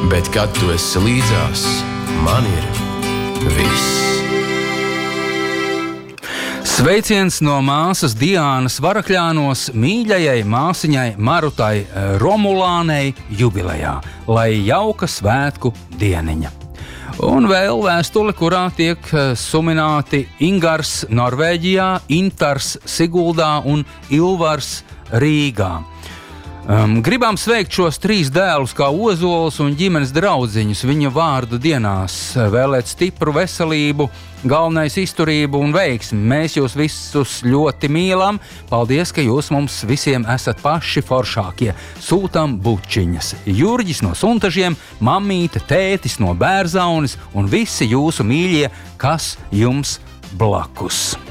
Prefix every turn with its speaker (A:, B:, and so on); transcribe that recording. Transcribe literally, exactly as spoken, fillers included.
A: Bet, kad tu esi līdzās, man ir viss.
B: Sveiciens no māsas Diānas Varakļānos mīļajai māsiņai Marutai Romulānei jubilejā, lai jauka svētku dieniņa. Un vēl vēstuli, kurā tiek sumināti Ingars Norvēģijā, Intars Siguldā un Ilvars Rīgā. Um, gribam sveikt šos trīs dēlus kā Ozols un ģimenes draudziņus viņa vārdu dienās, vēlēt stipru veselību, galvenais izturību un veiksmi. Mēs jūs visus ļoti mīlam. Paldies, ka jūs mums visiem esat paši foršākie. Sūtam bučiņas. Jurģis no Suntažiem, mammīte, tētis no Bērzaunis un visi jūsu mīļie, kas jums blakus.